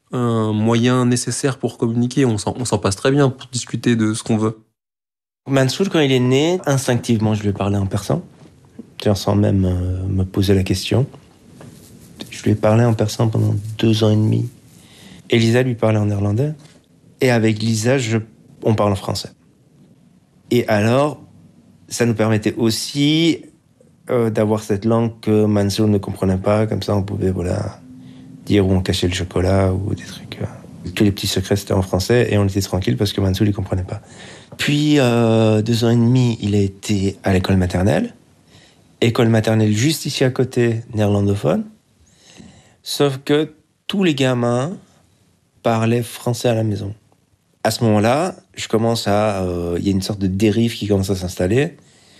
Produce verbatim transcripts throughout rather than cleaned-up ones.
un moyen nécessaire pour communiquer. On s'en, on s'en passe très bien pour discuter de ce qu'on veut. Mansour, quand il est né, instinctivement, je lui ai parlé en persan, sans même euh, me poser la question. Je lui ai parlé en persan pendant deux ans et demi. Elisa lui parlait en néerlandais. Et avec Lisa, je, on parle en français. Et alors, ça nous permettait aussi euh, d'avoir cette langue que Mansour ne comprenait pas. Comme ça, on pouvait voilà, dire où on cachait le chocolat ou des trucs. Euh, que les petits secrets, c'était en français. Et on était tranquille parce que Mansour ne comprenait pas. Puis, euh, deux ans et demi, il a été à l'école maternelle. École maternelle juste ici à côté, néerlandophone. Sauf que tous les gamins parlaient français à la maison. À ce moment-là, je commence à... Il euh, y a une sorte de dérive qui commence à s'installer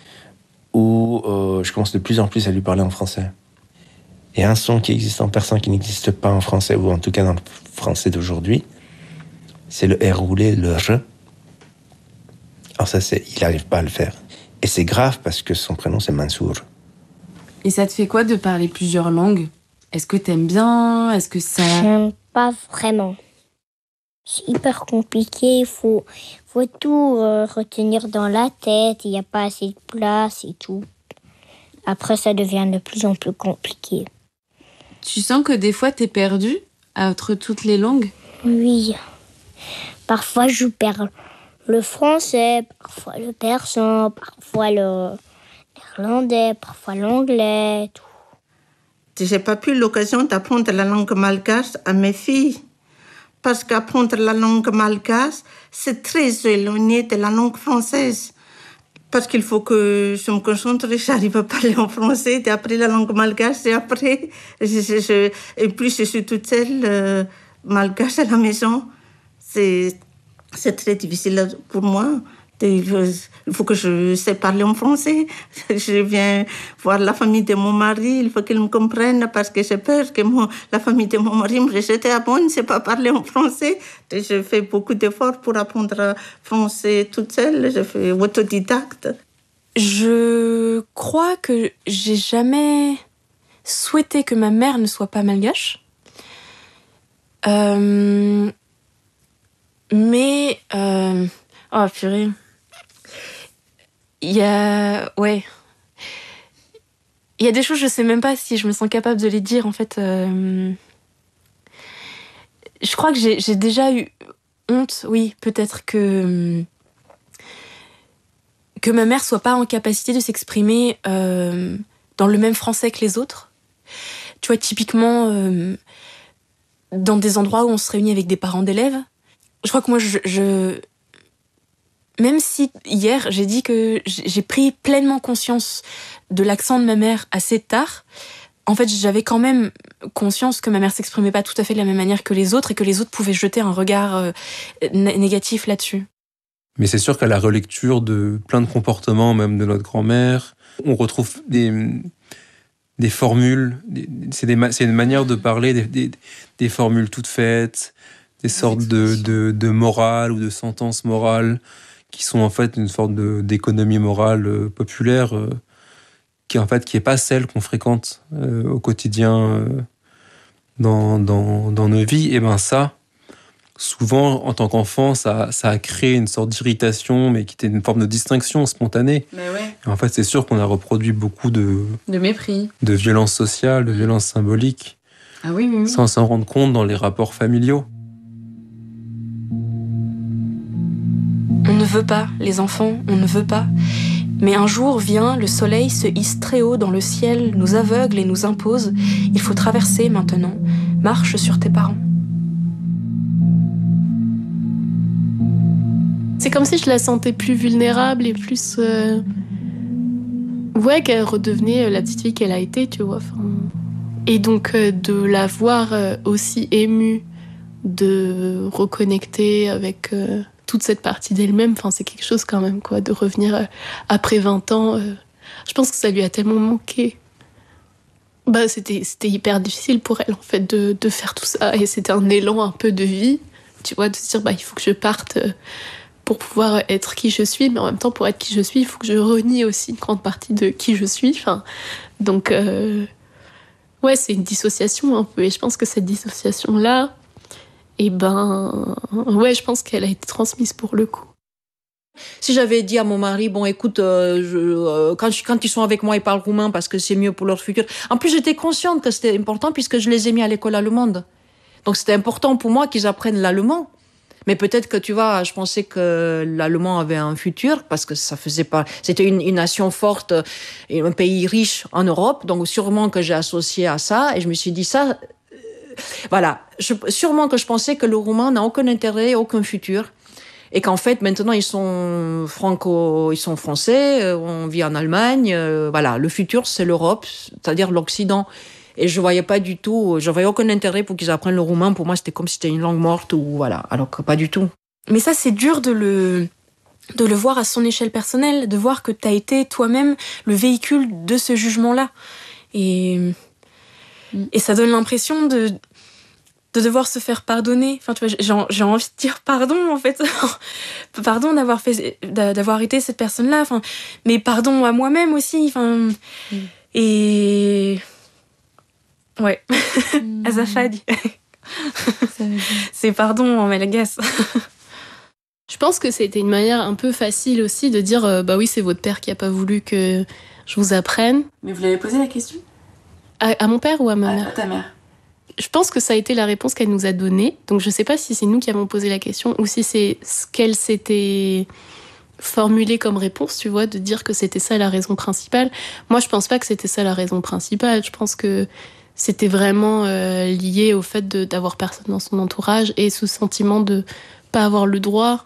où euh, je commence de plus en plus à lui parler en français. Et un son qui existe en persan qui n'existe pas en français, ou en tout cas dans le français d'aujourd'hui, c'est le R roulé, le R. Alors ça, c'est, il n'arrive pas à le faire. Et c'est grave parce que son prénom, c'est Mansour. Et ça te fait quoi de parler plusieurs langues ? Est-ce que t'aimes bien ? Est-ce que ça... J'aime pas vraiment. C'est hyper compliqué, il faut, faut tout euh, retenir dans la tête, il n'y a pas assez de place et tout. Après, ça devient de plus en plus compliqué. Tu sens que des fois, t'es perdu entre toutes les langues ? Oui. Parfois, je perds le français, parfois le persan, parfois le néerlandais, parfois l'anglais, tout. J'ai pas eu l'occasion d'apprendre la langue malgache à mes filles. Parce qu'apprendre la langue malgache, c'est très éloigné de la langue française. Parce qu'il faut que je me concentre, j'arrive à parler en français, et après la langue malgache, et après, je, je, je, et puis je suis toute seule euh, malgache à la maison. C'est, c'est très difficile pour moi. Il faut que je sais parler en français. Je viens voir la famille de mon mari, il faut qu'ils me comprennent parce que j'ai peur que mon, la famille de mon mari me rejette. Ah bon, je ne sais pas parler en français. Et je fais beaucoup d'efforts pour apprendre français toute seule. Je fais autodidacte. Je crois que j'ai jamais souhaité que ma mère ne soit pas malgache. Euh... Mais... Euh... Oh, purée. Il y a... Ouais. Il y a des choses, je sais même pas si je me sens capable de les dire, en fait. Euh... Je crois que j'ai, j'ai déjà eu honte, oui, peut-être que... que ma mère soit pas en capacité de s'exprimer euh, dans le même français que les autres. Tu vois, typiquement, euh, dans des endroits où on se réunit avec des parents d'élèves, je crois que moi, je... je Même si hier, j'ai dit que j'ai pris pleinement conscience de l'accent de ma mère assez tard, en fait, j'avais quand même conscience que ma mère s'exprimait pas tout à fait de la même manière que les autres et que les autres pouvaient jeter un regard euh, négatif là-dessus. Mais c'est sûr qu'à la relecture de plein de comportements, même de notre grand-mère, on retrouve des, des formules, des, c'est, des, c'est une manière de parler, des, des, des formules toutes faites, des sortes de, de, de morales ou de sentences morales, qui sont en fait une sorte de, d'économie morale euh, populaire euh, qui en fait qui est pas celle qu'on fréquente euh, au quotidien euh, dans, dans, dans nos vies. Et ben ça, souvent en tant qu'enfant, ça, ça a créé une sorte d'irritation, mais qui était une forme de distinction spontanée. Mais ouais. Et en fait, c'est sûr qu'on a reproduit beaucoup de de mépris, de violence sociale, de violence symbolique, ah oui, oui, oui. sans s'en rendre compte dans les rapports familiaux. On ne veut pas, les enfants, on ne veut pas. Mais un jour vient, le soleil se hisse très haut dans le ciel, nous aveugle et nous impose. Il faut traverser maintenant. Marche sur tes parents. C'est comme si je la sentais plus vulnérable et plus... Euh... Ouais, qu'elle redevenait la petite fille qu'elle a été, tu vois. Enfin... Et donc, euh, de la voir euh, aussi émue, de reconnecter avec... Euh... toute cette partie d'elle-même, enfin, c'est quelque chose quand même, quoi, de revenir euh, après vingt ans. Euh, je pense que ça lui a tellement manqué. Bah, c'était, c'était hyper difficile pour elle, en fait, de, de faire tout ça. Et c'était un élan un peu de vie, tu vois, de se dire, bah, il faut que je parte euh, pour pouvoir être qui je suis, mais en même temps, pour être qui je suis, il faut que je renie aussi une grande partie de qui je suis. Enfin, donc, euh, ouais, c'est une dissociation un peu. Et je pense que cette dissociation-là, Et ben, ouais, je pense qu'elle a été transmise pour le coup. Si j'avais dit à mon mari, bon, écoute, euh, je, euh, quand, je, quand ils sont avec moi, ils parlent roumain parce que c'est mieux pour leur futur. En plus, j'étais consciente que c'était important puisque je les ai mis à l'école allemande. Donc, c'était important pour moi qu'ils apprennent l'allemand. Mais peut-être que, tu vois, je pensais que l'allemand avait un futur parce que ça faisait pas... C'était une, une nation forte, un pays riche en Europe. Donc, sûrement que j'ai associé à ça. Et je me suis dit, ça... Euh, voilà. Je, sûrement que je pensais que le roumain n'a aucun intérêt, aucun futur. Et qu'en fait, maintenant, ils sont franco, ils sont français, euh, on vit en Allemagne, euh, voilà. Le futur, c'est l'Europe, c'est-à-dire l'Occident. Et je voyais pas du tout, je voyais aucun intérêt pour qu'ils apprennent le roumain. Pour moi, c'était comme si c'était une langue morte ou voilà. Alors que pas du tout. Mais ça, c'est dur de le, de le voir à son échelle personnelle, de voir que t'as été toi-même le véhicule de ce jugement-là. Et, mm. et ça donne l'impression de, de devoir se faire pardonner. Enfin, tu vois, j'ai, j'ai envie de dire pardon, en fait. Pardon d'avoir fait, d'avoir été cette personne-là. Enfin, mais pardon à moi-même aussi. Enfin, mm. et, ouais. Mm. Azafadi. C'est pardon en malgache. Je pense que c'était une manière un peu facile aussi de dire euh, bah oui, c'est votre père qui a pas voulu que je vous apprenne. Mais vous l'avez posé la question ? À, à mon père ou à ma à, mère ? À ta mère. Je pense que ça a été la réponse qu'elle nous a donnée. Donc je sais pas si c'est nous qui avons posé la question ou si c'est ce qu'elle s'était formulé comme réponse, tu vois, de dire que c'était ça la raison principale. Moi, je pense pas que c'était ça la raison principale. Je pense que c'était vraiment euh, lié au fait de, d'avoir personne dans son entourage et ce sentiment de pas avoir le droit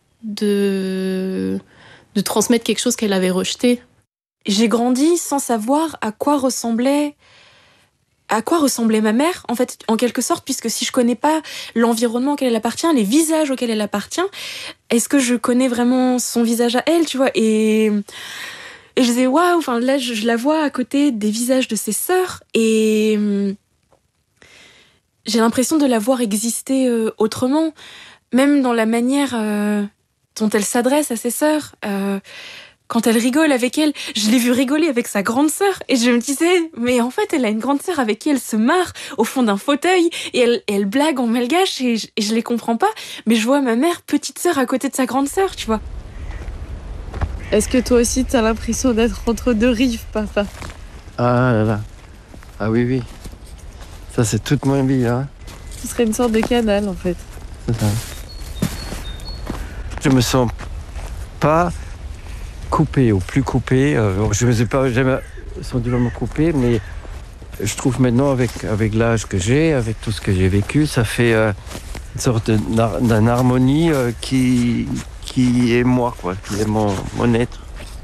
de, de transmettre quelque chose qu'elle avait rejeté. J'ai grandi sans savoir à quoi ressemblait à quoi ressemblait ma mère, en fait, en quelque sorte, puisque si je connais pas l'environnement auquel elle appartient, les visages auxquels elle appartient, est-ce que je connais vraiment son visage à elle, tu vois ? Et, et je disais, waouh, enfin, là, je, je la vois à côté des visages de ses sœurs, et j'ai l'impression de la voir exister euh, autrement, même dans la manière euh, dont elle s'adresse à ses sœurs. Euh, Quand elle rigole avec elle, je l'ai vue rigoler avec sa grande sœur et je me disais, mais en fait, elle a une grande sœur avec qui elle se marre au fond d'un fauteuil et elle, elle blague en malgache et je, et je les comprends pas. Mais je vois ma mère, petite sœur, à côté de sa grande sœur, tu vois. Est-ce que toi aussi, t'as l'impression d'être entre deux rives, papa ? Ah là là. Ah oui, oui. Ça, c'est toute ma vie, là. Ce serait une sorte de canal, en fait. C'est ça. Je me sens pas coupé ou plus coupé. Euh, je ne me suis pas jamais senti vraiment coupé, mais je trouve maintenant, avec, avec l'âge que j'ai, avec tout ce que j'ai vécu, ça fait euh, une sorte d'une harmonie euh, qui, qui est moi, quoi, qui est mon, mon être.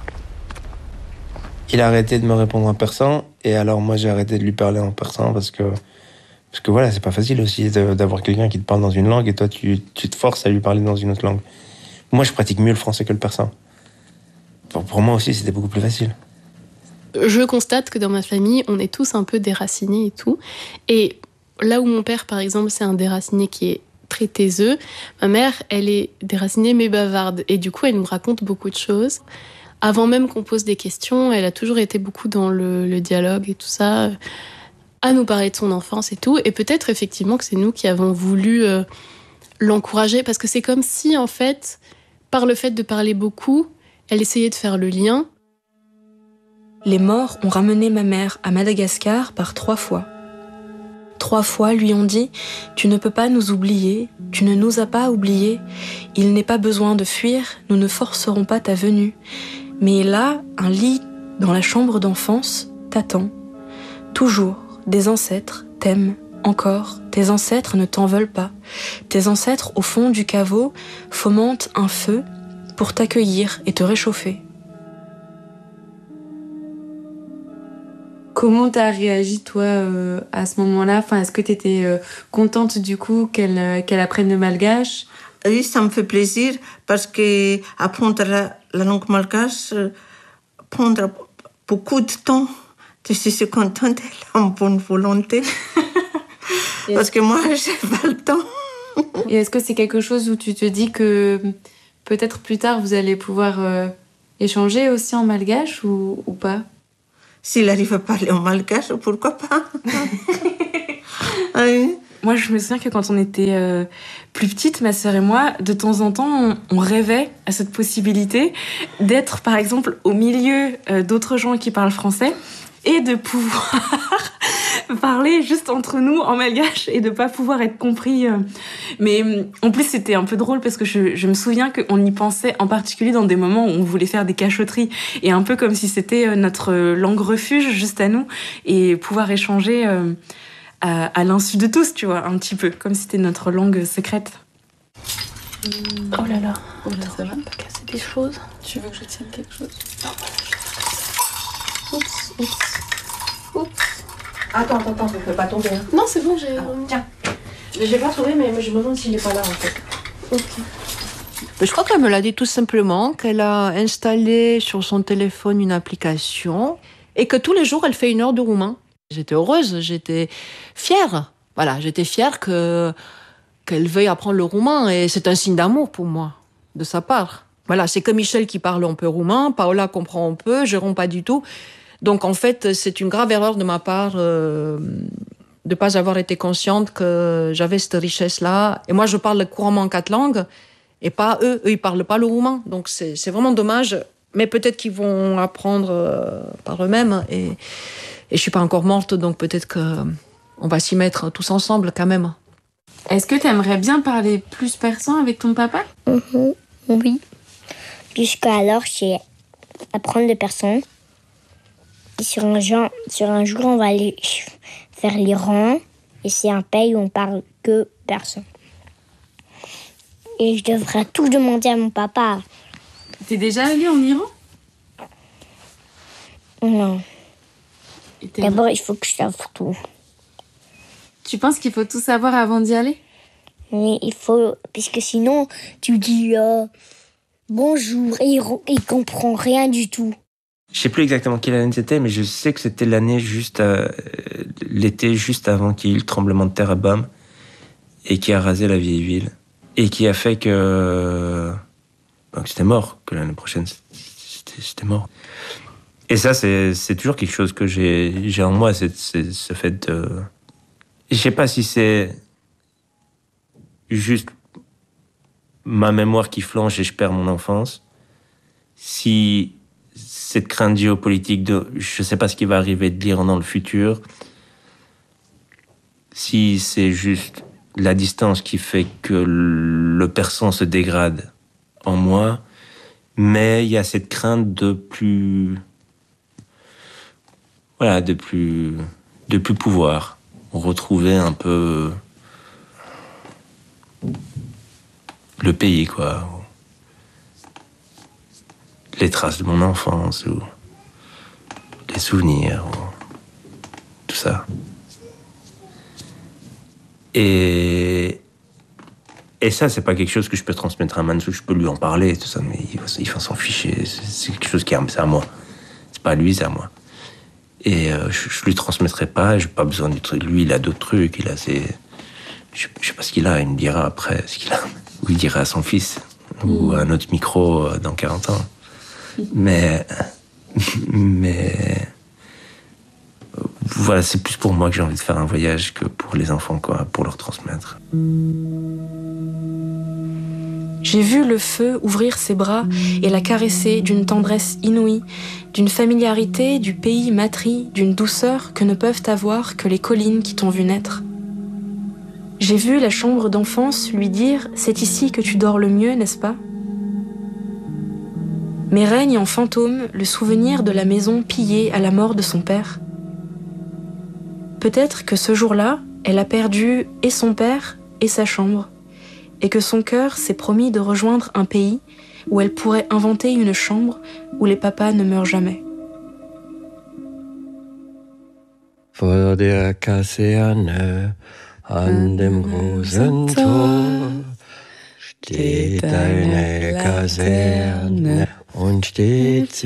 Il a arrêté de me répondre en persan, et alors moi j'ai arrêté de lui parler en persan parce que, parce que voilà, c'est pas facile aussi de, d'avoir quelqu'un qui te parle dans une langue et toi tu, tu te forces à lui parler dans une autre langue. Moi je pratique mieux le français que le persan. Pour moi aussi, c'était beaucoup plus facile. Je constate que dans ma famille, on est tous un peu déracinés et tout. Et là où mon père, par exemple, c'est un déraciné qui est très taiseux, ma mère, elle est déracinée mais bavarde. Et du coup, elle nous raconte beaucoup de choses. Avant même qu'on pose des questions, elle a toujours été beaucoup dans le, le dialogue et tout ça, à nous parler de son enfance et tout. Et peut-être effectivement que c'est nous qui avons voulu euh, l'encourager, parce que c'est comme si, en fait, par le fait de parler beaucoup, elle essayait de faire le lien. Les morts ont ramené ma mère à Madagascar par trois fois. Trois fois lui ont dit « Tu ne peux pas nous oublier, tu ne nous as pas oubliés. Il n'est pas besoin de fuir, nous ne forcerons pas ta venue. Mais là, un lit dans la chambre d'enfance t'attend. Toujours, des ancêtres t'aiment. Encore, tes ancêtres ne t'en veulent pas. Tes ancêtres, au fond du caveau, fomentent un feu pour t'accueillir et te réchauffer. » Comment t'as réagi, toi, euh, à ce moment-là ? Enfin, est-ce que t'étais euh, contente, du coup, qu'elle, euh, qu'elle apprenne le malgache ? Oui, ça me fait plaisir, parce que apprendre la, la langue malgache euh, prend beaucoup de temps. Je suis contente, elle a une bonne volonté. Parce que moi, j'ai pas le temps. Et est-ce que c'est quelque chose où tu te dis que peut-être plus tard, vous allez pouvoir euh, échanger aussi en malgache ou, ou pas ? S'il arrive à parler en malgache, pourquoi pas? Oui. Moi, je me souviens que quand on était euh, plus petite, ma sœur et moi, de temps en temps, on, on rêvait à cette possibilité d'être, par exemple, au milieu euh, d'autres gens qui parlent français et de pouvoir parler juste entre nous en malgache et de pas pouvoir être compris. Euh. Mais en plus, c'était un peu drôle parce que je, je me souviens qu'on y pensait en particulier dans des moments où on voulait faire des cachotteries et un peu comme si c'était notre langue refuge juste à nous et pouvoir échanger euh, à, à l'insu de tous, tu vois, un petit peu, comme si c'était notre langue secrète. Mmh. Oh là là, oh là, ça va pas casser des choses. Tu veux que je tienne quelque chose? Non, voilà. Oups, oups, oups. Attends, attends, attends, je ne peux pas tomber. Hein. Non, c'est bon, j'ai... Ah, tiens, j'ai pas trouvé, mais je me demande s'il n'est pas là, en fait. Ok. Mais je crois qu'elle me l'a dit tout simplement, qu'elle a installé sur son téléphone une application et que tous les jours, elle fait une heure de roumain. J'étais heureuse, j'étais fière. Voilà, j'étais fière que, qu'elle veuille apprendre le roumain et c'est un signe d'amour pour moi, de sa part. Voilà, c'est que Michel qui parle un peu roumain, Paola comprend un peu, Jérôme pas du tout. Donc en fait, c'est une grave erreur de ma part euh, de ne pas avoir été consciente que j'avais cette richesse-là. Et moi, je parle couramment quatre langues et pas eux. Eux, ils parlent pas le roumain. Donc c'est, c'est vraiment dommage. Mais peut-être qu'ils vont apprendre euh, par eux-mêmes. Et, et je suis pas encore morte, donc peut-être qu'on va s'y mettre tous ensemble quand même. Est-ce que tu aimerais bien parler plus persan avec ton papa? Mm-hmm. Oui. Jusqu'alors, j'ai apprendre le persan. Et sur un, genre, sur un jour, on va aller faire l'Iran. Et c'est un pays où on parle que persan. Et je devrais tout demander à mon papa. T'es déjà allé en Iran? Non. D'abord, il faut que je sache tout. Tu penses qu'il faut tout savoir avant d'y aller? Oui, il faut. Parce que sinon, tu dis euh, bonjour et il, il comprend rien du tout. Je sais plus exactement quelle année c'était, mais je sais que c'était l'année juste, à, l'été juste avant qu'il y ait eu le tremblement de terre à Bam et qui a rasé la vieille ville et qui a fait que, donc c'était mort, que l'année prochaine c'était, c'était mort. Et ça, c'est, c'est toujours quelque chose que j'ai, j'ai en moi, c'est, c'est ce fait de, je sais pas si c'est juste ma mémoire qui flanche et je perds mon enfance, si cette crainte géopolitique de je sais pas ce qui va arriver de l'Iran dans le futur, si c'est juste la distance qui fait que le persan se dégrade en moi, mais il y a cette crainte de plus voilà, de plus de plus pouvoir retrouver un peu le pays, quoi. Les traces de mon enfance, ou les souvenirs, ou tout ça. Et, et ça, c'est pas quelque chose que je peux transmettre à Mansour, je peux lui en parler, tout ça, mais il va, il va s'en ficher. C'est quelque chose qui est, c'est à moi. C'est pas à lui, c'est à moi. Et euh, je, je lui transmettrai pas, j'ai pas besoin du truc. Lui, il a d'autres trucs, il a ses... Je, je sais pas ce qu'il a, il me dira après ce qu'il a. Ou il dira à son fils, mmh. ou à un autre micro dans quarante ans. Mais, mais, voilà, c'est plus pour moi que j'ai envie de faire un voyage que pour les enfants, quoi, pour leur transmettre. J'ai vu le feu ouvrir ses bras et la caresser d'une tendresse inouïe, d'une familiarité du pays matri, d'une douceur que ne peuvent avoir que les collines qui t'ont vu naître. J'ai vu la chambre d'enfance lui dire « C'est ici que tu dors le mieux, n'est-ce pas ?» Mais règne en fantôme le souvenir de la maison pillée à la mort de son père. Peut-être que ce jour-là, elle a perdu et son père et sa chambre, et que son cœur s'est promis de rejoindre un pays où elle pourrait inventer une chambre où les papas ne meurent jamais. Vor der Kaserne an dem Rosentor steht eine Kaserne und steht